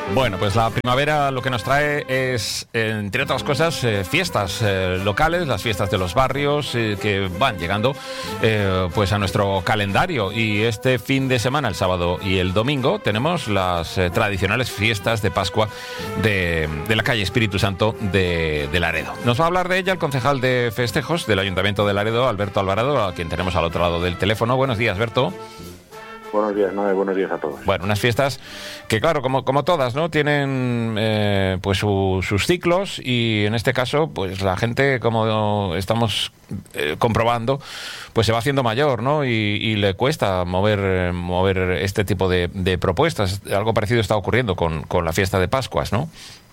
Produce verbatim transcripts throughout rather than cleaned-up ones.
Bueno, pues la primavera lo que nos trae es, entre otras cosas, eh, fiestas eh, locales, las fiestas de los barrios eh, que van llegando eh, pues a nuestro calendario. Y este fin de semana, el sábado y el domingo, tenemos las eh, tradicionales fiestas de Pascua de, de la calle Espíritu Santo de, de Laredo. Nos va a hablar de ella el concejal de festejos del Ayuntamiento de Laredo, Alberto Alvarado, a quien tenemos al otro lado del teléfono. Buenos días, Alberto. Buenos días, ¿no? Buenos días a todos. Bueno, unas fiestas que, claro, como, como todas, ¿no? Tienen eh, pues su, sus ciclos y en este caso, pues la gente, como estamos eh, comprobando, pues se va haciendo mayor, ¿no? Y, y le cuesta mover mover este tipo de, de propuestas. Algo parecido está ocurriendo con, con la fiesta de Pascuas, ¿no?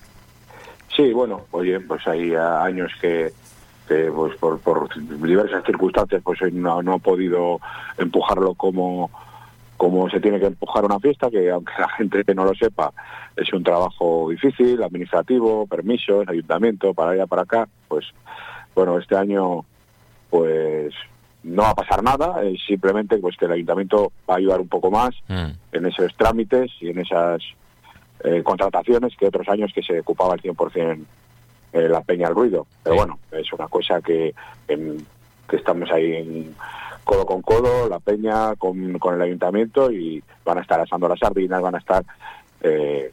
Sí, bueno, oye, pues hay años que... que pues por, por diversas circunstancias pues no, no he podido empujarlo como como se tiene que empujar una fiesta, que aunque la gente no lo sepa, es un trabajo difícil, administrativo, permisos, ayuntamiento, para allá, para acá. Pues bueno, este año pues no va a pasar nada, es simplemente pues que el ayuntamiento va a ayudar un poco más mm. en esos trámites y en esas eh, contrataciones que otros años que se ocupaba el cien por ciento eh, la Peña al Ruido. Pero sí. Bueno, es una cosa que, en, que estamos ahí en codo con codo, la Peña con, con el ayuntamiento, y van a estar asando las sardinas, van a estar eh,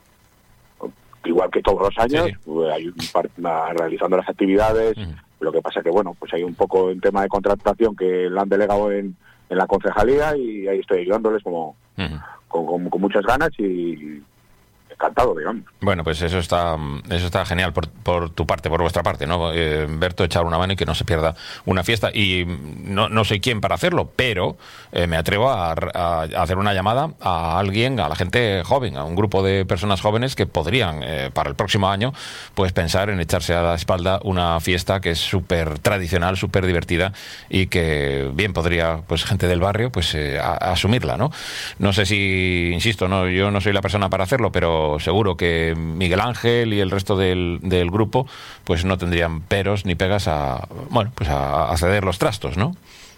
igual que todos los años, sí. pues, hay un par, realizando las actividades. Uh-huh. Lo que pasa que bueno, pues hay un poco en tema de contratación que la han delegado en, en la concejalía, y ahí estoy ayudándoles como uh-huh. con, con, con muchas ganas y encantado, digamos. Bueno, pues eso está eso está genial por, por tu parte, por vuestra parte, ¿no? Eh, Berto, echar una mano y que no se pierda una fiesta. Y no, no soy quién para hacerlo, pero eh, me atrevo a, a hacer una llamada a alguien, a la gente joven, a un grupo de personas jóvenes que podrían, eh, para el próximo año, pues pensar en echarse a la espalda una fiesta que es súper tradicional, súper divertida y que bien podría, pues gente del barrio, pues eh, a, a asumirla, ¿no? No sé si, insisto, no, yo no soy la persona para hacerlo, pero seguro que Miguel Ángel y el resto del, del grupo pues no tendrían peros ni pegas a, bueno, pues a, a ceder los trastos, ¿no?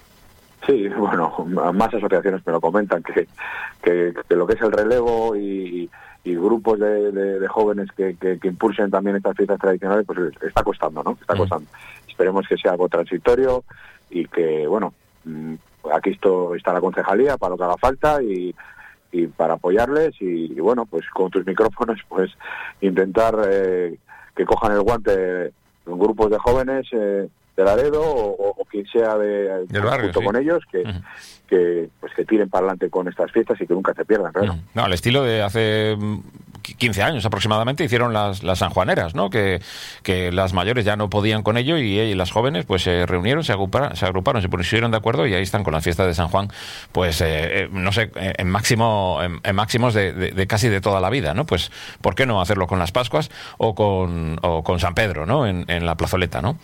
Sí, bueno, más asociaciones me lo comentan, que, que, que lo que es el relevo y, y grupos de, de, de jóvenes que, que, que impulsen también estas fiestas tradicionales, pues está costando, ¿no? Está costando. Mm. Esperemos que sea algo transitorio y que, bueno, aquí esto está la concejalía para lo que haga falta y y para apoyarles y, y bueno, pues con tus micrófonos pues intentar eh, que cojan el guante grupos de jóvenes eh, de Laredo o, o quien sea de, del barrio, junto sí. con ellos que, uh-huh. que pues que tiren para adelante con estas fiestas y que nunca se pierdan, claro. Uh-huh. No, al estilo de hace quince años aproximadamente hicieron las, las sanjuaneras, ¿no? Que, que las mayores ya no podían con ello y, y las jóvenes pues se reunieron, se agruparon, se agruparon, se pusieron de acuerdo y ahí están con la fiesta de San Juan, pues eh, eh, no sé, en máximo en, en máximos de, de, de casi de toda la vida, ¿no? Pues ¿por qué no hacerlo con las Pascuas o con o con San Pedro, ¿no? En, en la plazoleta, ¿no?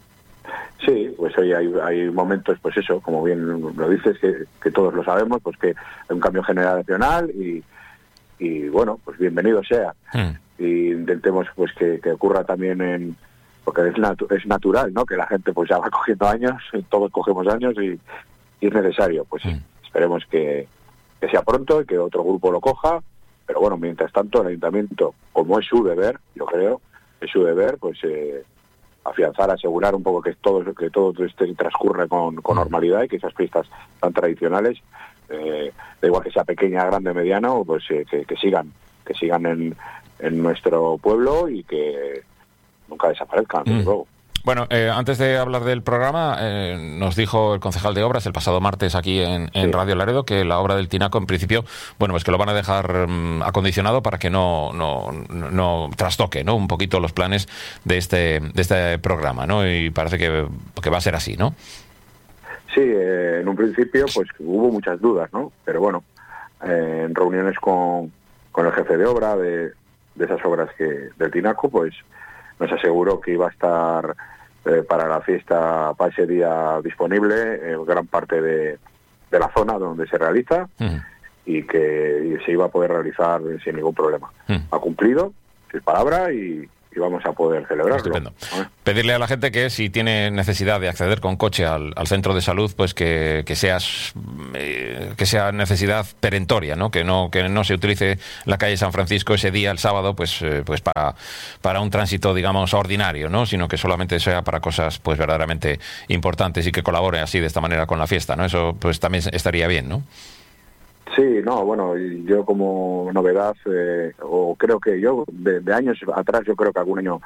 Sí, pues hoy hay, hay momentos, pues eso, como bien lo dices, que, que todos lo sabemos, pues que hay un cambio generacional y y bueno, pues bienvenido sea. Mm. Y intentemos pues que, que ocurra también en, porque es, natu es natural, ¿no? Que la gente pues ya va cogiendo años, todos cogemos años y, y es necesario. Pues mm. esperemos que, que sea pronto y que otro grupo lo coja, pero bueno, mientras tanto el ayuntamiento, como es su deber, yo creo, es su deber, pues eh, afianzar, asegurar un poco que todo que todo este transcurre con, con mm. normalidad y que esas fiestas tan tradicionales, Eh, da igual que sea pequeña, grande, mediana, pues eh, que, que sigan, que sigan en, en nuestro pueblo y que nunca desaparezcan, desde mm. luego. Bueno, eh, antes de hablar del programa, eh, nos dijo el concejal de Obras el pasado martes aquí en, en sí. Radio Laredo que la obra del tinaco, en principio, bueno, pues que lo van a dejar um, acondicionado para que no, no, no, no trastoque, ¿no? Un poquito los planes de este, de este programa, ¿no? Y parece que, que va a ser así, ¿no? Sí, eh, en un principio pues hubo muchas dudas, ¿no? Pero bueno, eh, en reuniones con, con el jefe de obra de, de esas obras que del tinaco, pues nos aseguró que iba a estar eh, para la fiesta, para ese día disponible eh, gran parte de, de la zona donde se realiza uh-huh. y que y se iba a poder realizar sin ningún problema. Uh-huh. Ha cumplido, sin palabra, y, y vamos a poder celebrarlo. Estupendo. ¿Eh? Pedirle a la gente que si tiene necesidad de acceder con coche al, al centro de salud, pues que, que seas eh, que sea necesidad perentoria, ¿no? Que no que no se utilice la calle San Francisco ese día, el sábado, pues eh, pues para para un tránsito, digamos, ordinario, ¿no? Sino que solamente sea para cosas pues verdaderamente importantes y que colabore así de esta manera con la fiesta, ¿no? Eso pues también estaría bien, ¿no? Sí, no, bueno, yo como novedad, eh, o creo que yo, de, de años atrás, yo creo que algún año